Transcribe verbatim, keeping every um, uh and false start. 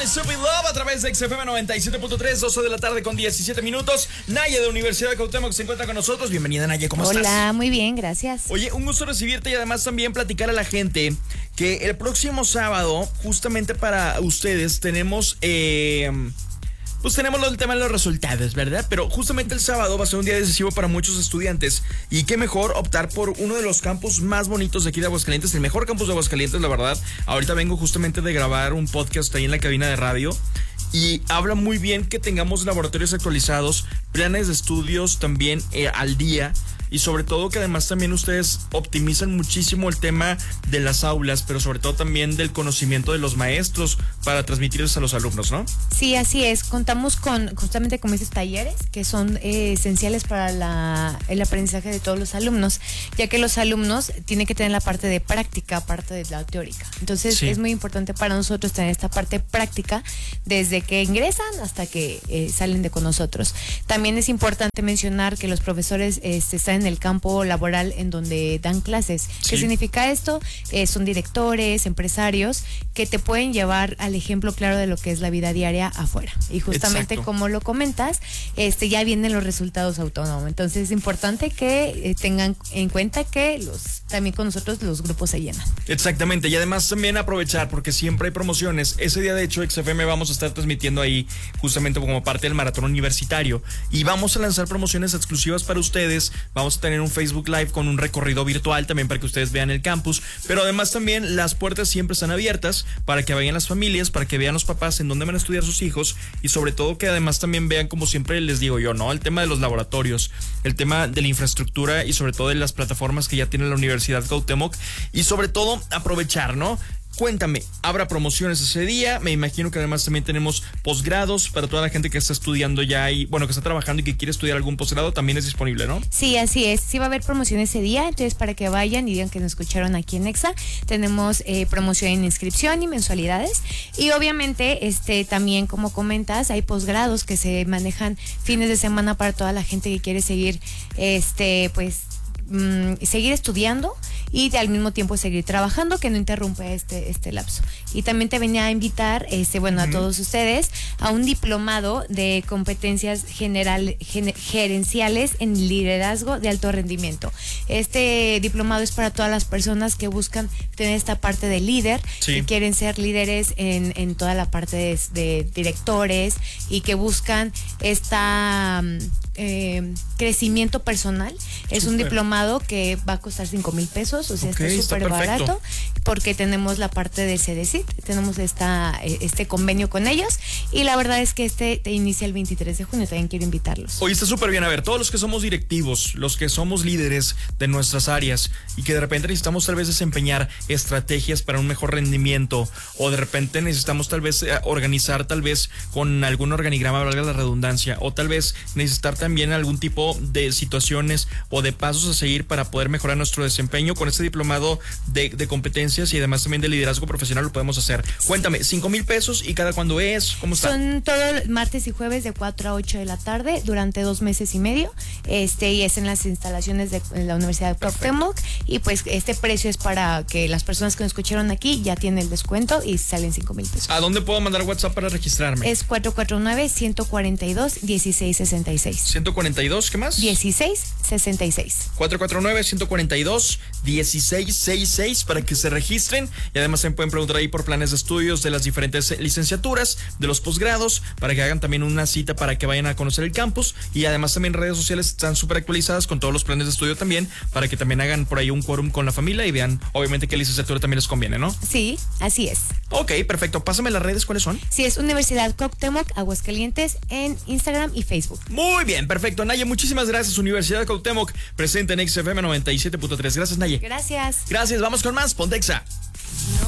Stupid Love a través de X F M noventa y siete punto tres, doce de la tarde con diecisiete minutos. Naya de Universidad de Cuauhtémoc se encuentra con nosotros. Bienvenida, Naya, ¿cómo Hola, estás? Hola, muy bien, gracias. Oye, un gusto recibirte y además también platicar a la gente que el próximo sábado, justamente para ustedes, tenemos... Eh, Pues tenemos el tema de los resultados, ¿verdad? Pero justamente el sábado va a ser un día decisivo para muchos estudiantes. Y qué mejor optar por uno de los campus más bonitos de aquí de Aguascalientes, el mejor campus de Aguascalientes, la verdad. Ahorita vengo justamente de grabar un podcast ahí en la cabina de radio. Y habla muy bien que tengamos laboratorios actualizados, planes de estudios también eh, al día. Y sobre todo que además también ustedes optimizan muchísimo el tema de las aulas, pero sobre todo también del conocimiento de los maestros para transmitirles a los alumnos, ¿no? Sí, así es. Contamos con justamente como estos talleres que son eh, esenciales para la, el aprendizaje de todos los alumnos, ya que los alumnos tienen que tener la parte de práctica, parte de la teórica. Entonces sí, es muy importante para nosotros tener esta parte práctica desde que ingresan hasta que eh, salen de con nosotros. También es importante mencionar que los profesores este, están en el campo laboral en donde dan clases. Sí. ¿Qué significa esto? Eh, son directores, empresarios que te pueden llevar al ejemplo claro de lo que es la vida diaria afuera. Y justamente Exacto. como lo comentas, este ya vienen los resultados autónomos. Entonces es importante que eh, tengan en cuenta que los también con nosotros los grupos se llenan. Exactamente. Y además también aprovechar porque siempre hay promociones. Ese día de hecho X F M vamos a estar transmitiendo ahí justamente como parte del maratón universitario y vamos a lanzar promociones exclusivas para ustedes. Vamos a tener un Facebook Live con un recorrido virtual también para que ustedes vean el campus, pero además también las puertas siempre están abiertas para que vayan las familias, para que vean los papás en dónde van a estudiar sus hijos y sobre todo que además también vean, como siempre les digo yo, ¿no? El tema de los laboratorios, el tema de la infraestructura y sobre todo de las plataformas que ya tiene la Universidad Cuauhtémoc y sobre todo aprovechar, ¿no? Cuéntame, ¿habrá promociones ese día? Me imagino que además también tenemos posgrados para toda la gente que está estudiando ya y, bueno, que está trabajando y que quiere estudiar algún posgrado, también es disponible, ¿no? Sí, así es. Sí va a haber promoción ese día, entonces para que vayan y digan que nos escucharon aquí en Exa, tenemos eh, promoción en inscripción y mensualidades. Y obviamente, este también, como comentas, hay posgrados que se manejan fines de semana para toda la gente que quiere seguir, este, pues, mmm, seguir estudiando y al mismo tiempo seguir trabajando, que no interrumpe este este lapso. Y también te venía a invitar, este bueno, uh-huh. a todos ustedes, a un diplomado de competencias general, gen, gerenciales en liderazgo de alto rendimiento. Este diplomado es para todas las personas que buscan tener esta parte de líder, sí. que quieren ser líderes en, en toda la parte de, de directores y que buscan esta... Eh, crecimiento personal. Es super. Un diplomado que va a costar cinco mil pesos, o sea, okay, está súper barato porque tenemos la parte de C D C I T, tenemos esta, este convenio con ellos y la verdad es que este te inicia el veintitrés de junio, también quiero invitarlos. Oye, está súper bien. A ver, todos los que somos directivos, los que somos líderes de nuestras áreas y que de repente necesitamos tal vez desempeñar estrategias para un mejor rendimiento o de repente necesitamos tal vez organizar tal vez con algún organigrama, valga la redundancia, o tal vez necesitar también algún tipo de situaciones o de pasos a seguir para poder mejorar nuestro desempeño. Con este diplomado de, de competencias y además también de liderazgo profesional lo podemos hacer. Cuéntame, cinco mil pesos y cada cuándo es, ¿cómo está? Son todos martes y jueves de cuatro a ocho de la tarde durante dos meses y medio. Este y es en las instalaciones de la Universidad de Cuauhtémoc y pues este precio es para que las personas que nos escucharon aquí ya tienen el descuento y salen cinco mil pesos. ¿A dónde puedo mandar WhatsApp para registrarme? Es cuatro cuatro nueve, uno cuatro dos, uno seis seis seis. ciento cuarenta y dos, ¿qué más? dieciséis sesenta y seis. cuatro cuatro nueve, uno cuatro dos, uno seis seis seis para que se registren y además se pueden preguntar ahí por planes de estudios de las diferentes licenciaturas, de los posgrados, para que hagan también una cita para que vayan a conocer el campus y además también redes sociales están súper actualizadas con todos los planes de estudio también para que también hagan por ahí un quórum con la familia y vean obviamente qué licenciatura también les conviene, ¿no? Sí, así es. Ok, perfecto. Pásame las redes, ¿cuáles son? Sí, es Universidad Cuauhtémoc, Aguascalientes en Instagram y Facebook. Muy bien, perfecto. Naya, muchísimas gracias. Universidad de Cuauhtémoc, presente en X F M noventa y siete punto tres. Gracias, Naya. Gracias. Gracias, vamos con más. Ponte Exa.